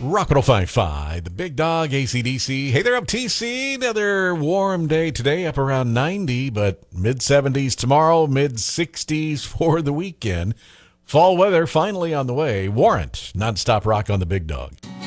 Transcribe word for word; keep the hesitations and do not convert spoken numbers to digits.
Rock one oh five point five, the big dog, A C D C. Hey there, up T C. Another warm day today, up around ninety, but mid seventies tomorrow, mid sixties for the weekend. Fall weather finally on the way. Warrant, nonstop rock on the big dog.